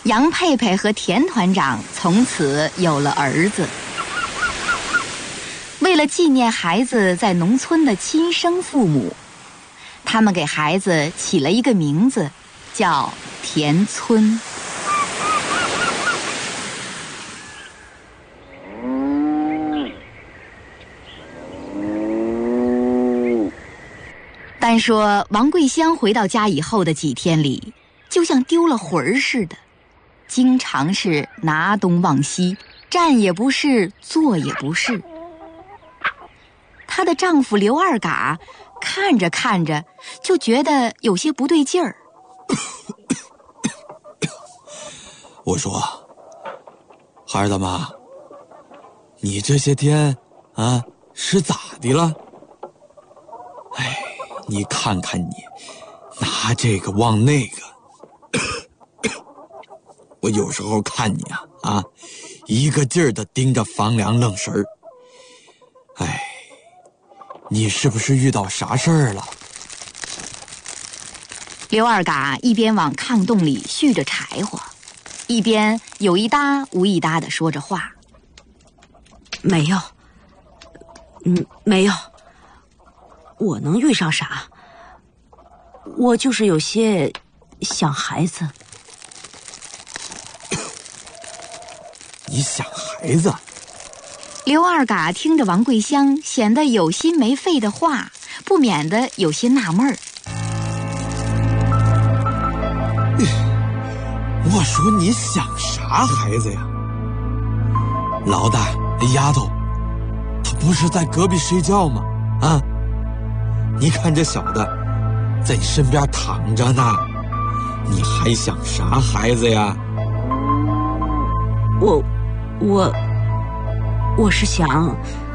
杨佩佩和田团长从此有了儿子。为了纪念孩子在农村的亲生父母，他们给孩子起了一个名字，叫田村。单说王桂香回到家以后的几天里，就像丢了魂儿似的，经常是拿东忘西，站也不是，坐也不是。她的丈夫刘二嘎看着看着就觉得有些不对劲儿。 我说，孩子妈，你这些天啊是咋的了？哎，你看看你，拿这个忘那个。我有时候看你啊，一个劲儿地盯着房梁愣神儿。哎，你是不是遇到啥事儿了？ 刘二嘎一边往炕洞里续着柴火，一边有一搭无一搭地说着话。 没有，没有，我能遇上啥？我就是有些想孩子。 你想孩子？ 刘二嘎听着王桂香显得有心没肺的话，不免得有些纳闷儿。 我说你想啥孩子呀？老大那丫头，她不是在隔壁睡觉吗？啊，你看这小的在你身边躺着呢，你还想啥孩子呀？ 我是想